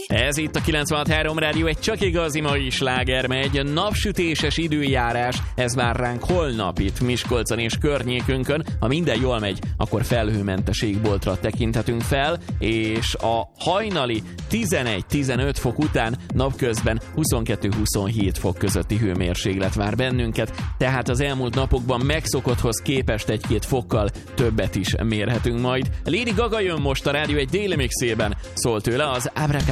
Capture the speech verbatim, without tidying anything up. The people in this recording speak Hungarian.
Ez itt a kilencvenhat három Rádió, egy csak igazi mai sláger megy, napsütéses időjárás, ez vár ránk holnap itt Miskolcon és környékünkön. Ha minden jól megy, akkor felhőmentes égboltra tekinthetünk fel, és a hajnali tizenegy-tizenöt fok után napközben huszonkettő-huszonhét fok közötti hőmérséklet vár bennünket, tehát az elmúlt napokban megszokotthoz képest egy-két fokkal többet is mérhetünk majd. Lady Gaga jön most a rádió egy déli mixében, szól tőle az Abracadabra.